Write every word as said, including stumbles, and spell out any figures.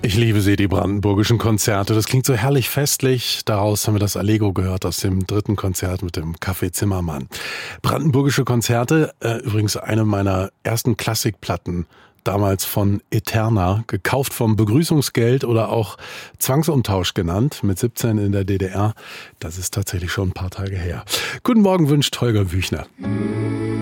Ich liebe sie, die brandenburgischen Konzerte. Das klingt so herrlich festlich. Daraus haben wir das Allegro gehört aus dem dritten Konzert mit dem Café Zimmermann. Brandenburgische Konzerte, äh, übrigens eine meiner ersten Klassikplatten. Damals von Eterna, gekauft vom Begrüßungsgeld oder auch Zwangsumtausch genannt, mit siebzehn in der D D R. Das ist tatsächlich schon ein paar Tage her. Guten Morgen wünscht Holger Büchner.